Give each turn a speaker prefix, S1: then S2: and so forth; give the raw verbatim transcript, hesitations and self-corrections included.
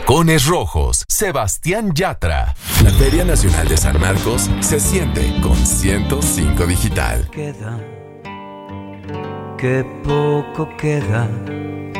S1: Tacones Rojos, Sebastián Yatra. La Feria Nacional de San Marcos se siente con ciento cinco Digital.
S2: Queda, que poco queda